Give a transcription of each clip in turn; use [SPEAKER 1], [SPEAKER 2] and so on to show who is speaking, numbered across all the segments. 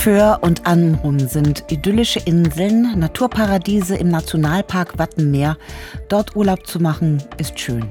[SPEAKER 1] Föhr und Amrum sind idyllische Inseln, Naturparadiese im Nationalpark Wattenmeer. Dort Urlaub zu machen, ist schön.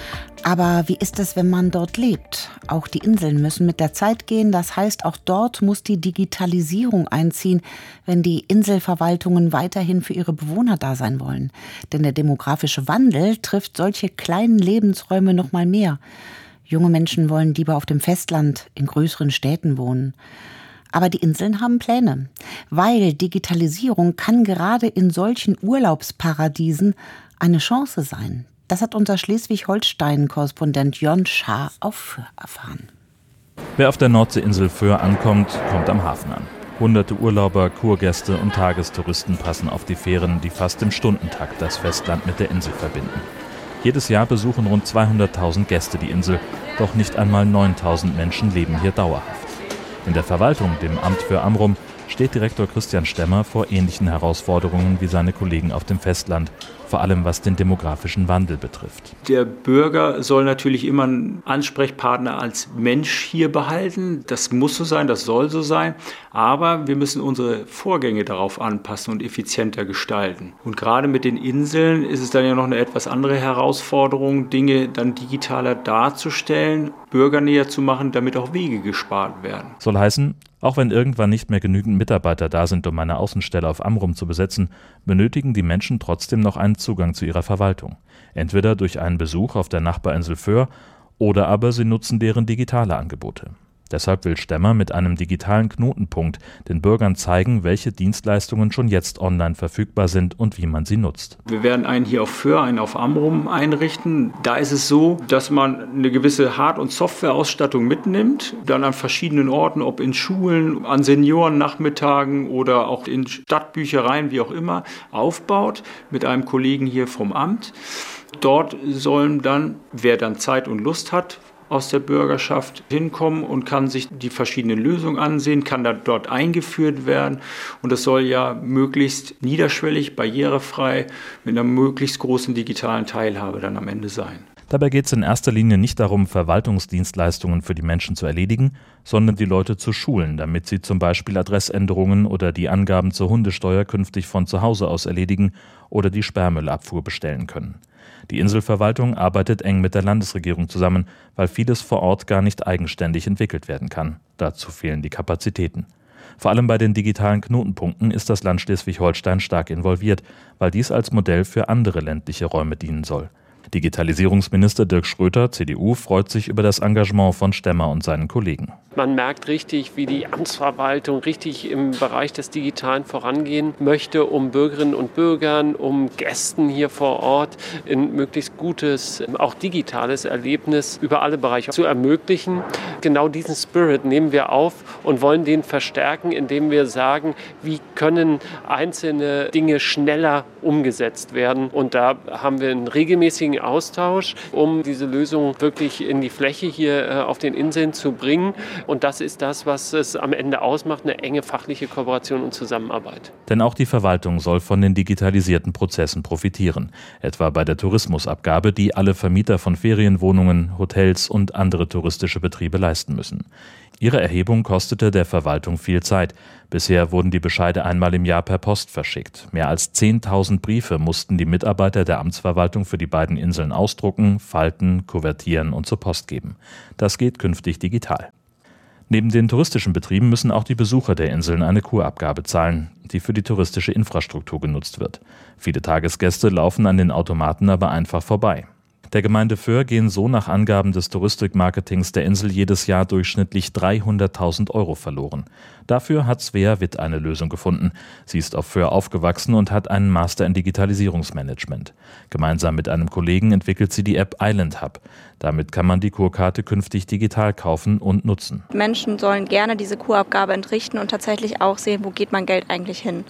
[SPEAKER 1] Aber wie ist es, wenn man dort lebt? Auch die Inseln müssen mit der Zeit gehen. Das heißt, auch dort muss die Digitalisierung einziehen, wenn die Inselverwaltungen weiterhin für ihre Bewohner da sein wollen. Denn der demografische Wandel trifft solche kleinen Lebensräume noch mal mehr. Junge Menschen wollen lieber auf dem Festland, in größeren Städten wohnen. Aber die Inseln haben Pläne, weil Digitalisierung kann gerade in solchen Urlaubsparadiesen eine Chance sein. Das hat unser Schleswig-Holstein-Korrespondent Jon Schaar auf Föhr erfahren.
[SPEAKER 2] Wer auf der Nordseeinsel Föhr ankommt, kommt am Hafen an. Hunderte Urlauber, Kurgäste und Tagestouristen passen auf die Fähren, die fast im Stundentakt das Festland mit der Insel verbinden. Jedes Jahr besuchen rund 200.000 Gäste die Insel, doch nicht einmal 9.000 Menschen leben hier dauerhaft. In der Verwaltung, dem Amt für Amrum, steht Direktor Christian Stemmer vor ähnlichen Herausforderungen wie seine Kollegen auf dem Festland, vor allem was den demografischen Wandel betrifft.
[SPEAKER 3] Der Bürger soll natürlich immer einen Ansprechpartner als Mensch hier behalten. Das muss so sein, das soll so sein. Aber wir müssen unsere Vorgänge darauf anpassen und effizienter gestalten. Und gerade mit den Inseln ist es dann ja noch eine etwas andere Herausforderung, Dinge dann digitaler darzustellen, bürgernäher zu machen, damit auch Wege gespart werden.
[SPEAKER 2] Soll heißen, auch wenn irgendwann nicht mehr genügend Mitarbeiter da sind, um eine Außenstelle auf Amrum zu besetzen, benötigen die Menschen trotzdem noch einen Zugang zu ihrer Verwaltung. Entweder durch einen Besuch auf der Nachbarinsel Föhr oder aber sie nutzen deren digitale Angebote. Deshalb will Stemmer mit einem digitalen Knotenpunkt den Bürgern zeigen, welche Dienstleistungen schon jetzt online verfügbar sind und wie man sie nutzt.
[SPEAKER 3] Wir werden einen hier auf Föhr, einen auf Amrum einrichten. Da ist es so, dass man eine gewisse Hard- und Softwareausstattung mitnimmt, dann an verschiedenen Orten, ob in Schulen, an Seniorennachmittagen oder auch in Stadtbüchereien, wie auch immer, aufbaut mit einem Kollegen hier vom Amt. Dort sollen dann, wer dann Zeit und Lust hat, aus der Bürgerschaft hinkommen und kann sich die verschiedenen Lösungen ansehen, kann dann dort eingeführt werden. Und das soll ja möglichst niederschwellig, barrierefrei, mit einer möglichst großen digitalen Teilhabe dann am Ende sein.
[SPEAKER 2] Dabei geht es in erster Linie nicht darum, Verwaltungsdienstleistungen für die Menschen zu erledigen, sondern die Leute zu schulen, damit sie zum Beispiel Adressänderungen oder die Angaben zur Hundesteuer künftig von zu Hause aus erledigen oder die Sperrmüllabfuhr bestellen können. Die Inselverwaltung arbeitet eng mit der Landesregierung zusammen, weil vieles vor Ort gar nicht eigenständig entwickelt werden kann. Dazu fehlen die Kapazitäten. Vor allem bei den digitalen Knotenpunkten ist das Land Schleswig-Holstein stark involviert, weil dies als Modell für andere ländliche Räume dienen soll. Digitalisierungsminister Dirk Schröter, CDU, freut sich über das Engagement von Stemmer und seinen Kollegen.
[SPEAKER 4] Man merkt richtig, wie die Amtsverwaltung richtig im Bereich des Digitalen vorangehen möchte, um Bürgerinnen und Bürgern, um Gästen hier vor Ort ein möglichst gutes, auch digitales Erlebnis über alle Bereiche zu ermöglichen. Genau diesen Spirit nehmen wir auf und wollen den verstärken, indem wir sagen, wie können einzelne Dinge schneller umgesetzt werden. Und da haben wir einen regelmäßigen Austausch, um diese Lösung wirklich in die Fläche hier auf den Inseln zu bringen. Und das ist das, was es am Ende ausmacht, eine enge fachliche Kooperation und Zusammenarbeit.
[SPEAKER 2] Denn auch die Verwaltung soll von den digitalisierten Prozessen profitieren. Etwa bei der Tourismusabgabe, die alle Vermieter von Ferienwohnungen, Hotels und andere touristische Betriebe leisten müssen. Ihre Erhebung kostete der Verwaltung viel Zeit. Bisher wurden die Bescheide einmal im Jahr per Post verschickt. Mehr als 10.000 Briefe mussten die Mitarbeiter der Amtsverwaltung für die beiden Inseln ausdrucken, falten, kuvertieren und zur Post geben. Das geht künftig digital. Neben den touristischen Betrieben müssen auch die Besucher der Inseln eine Kurabgabe zahlen, die für die touristische Infrastruktur genutzt wird. Viele Tagesgäste laufen an den Automaten aber einfach vorbei. Der Gemeinde Föhr gehen so nach Angaben des Touristikmarketings der Insel jedes Jahr durchschnittlich 300.000 € verloren. Dafür hat Svea Witt eine Lösung gefunden. Sie ist auf Föhr aufgewachsen und hat einen Master in Digitalisierungsmanagement. Gemeinsam mit einem Kollegen entwickelt sie die App Island Hub. Damit kann man die Kurkarte künftig digital kaufen und nutzen.
[SPEAKER 5] Menschen sollen gerne diese Kurabgabe entrichten und tatsächlich auch sehen, wo geht mein Geld eigentlich hin.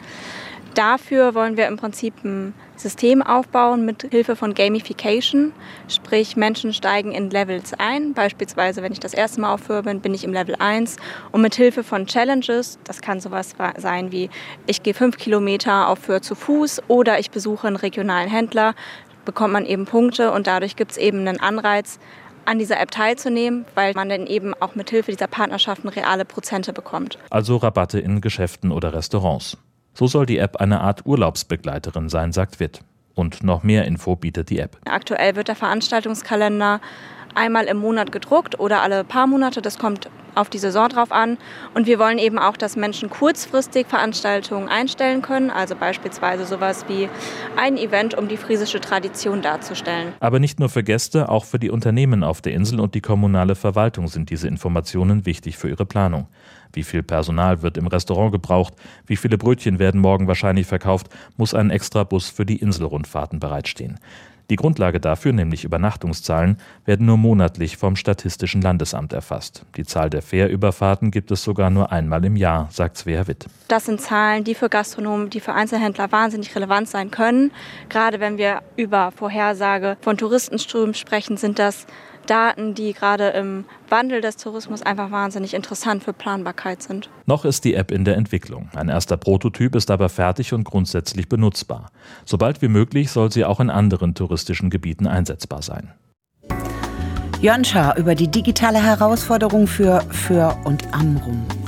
[SPEAKER 5] Dafür wollen wir im Prinzip ein System aufbauen mit Hilfe von Gamification, sprich Menschen steigen in Levels ein, beispielsweise wenn ich das erste Mal auf Föhr bin ich im Level 1 und mit Hilfe von Challenges, das kann sowas sein wie ich gehe 5 Kilometer auf Föhr zu Fuß oder ich besuche einen regionalen Händler, bekommt man eben Punkte und dadurch gibt es eben einen Anreiz, an dieser App teilzunehmen, weil man dann eben auch mit Hilfe dieser Partnerschaften reale Prozente bekommt.
[SPEAKER 2] Also Rabatte in Geschäften oder Restaurants. So soll die App eine Art Urlaubsbegleiterin sein, sagt Witt. Und noch mehr Info bietet die App.
[SPEAKER 5] Aktuell wird der Veranstaltungskalender einmal im Monat gedruckt oder alle paar Monate. Das kommt auf die Saison drauf an. Und wir wollen eben auch, dass Menschen kurzfristig Veranstaltungen einstellen können. Also beispielsweise sowas wie ein Event, um die friesische Tradition darzustellen.
[SPEAKER 2] Aber nicht nur für Gäste, auch für die Unternehmen auf der Insel und die kommunale Verwaltung sind diese Informationen wichtig für ihre Planung. Wie viel Personal wird im Restaurant gebraucht? Wie viele Brötchen werden morgen wahrscheinlich verkauft? Muss ein extra Bus für die Inselrundfahrten bereitstehen? Die Grundlage dafür, nämlich Übernachtungszahlen, werden nur monatlich vom Statistischen Landesamt erfasst. Die Zahl der Fährüberfahrten gibt es sogar nur einmal im Jahr, sagt Svea Witt.
[SPEAKER 5] Das sind Zahlen, die für Gastronomen, die für Einzelhändler wahnsinnig relevant sein können. Gerade wenn wir über Vorhersage von Touristenströmen sprechen, sind das Daten, die gerade im Wandel des Tourismus einfach wahnsinnig interessant für Planbarkeit sind.
[SPEAKER 2] Noch ist die App in der Entwicklung. Ein erster Prototyp ist aber fertig und grundsätzlich benutzbar. Sobald wie möglich soll sie auch in anderen touristischen Gebieten einsetzbar sein.
[SPEAKER 1] Jörn Schaar über die digitale Herausforderung für Föhr und Amrum.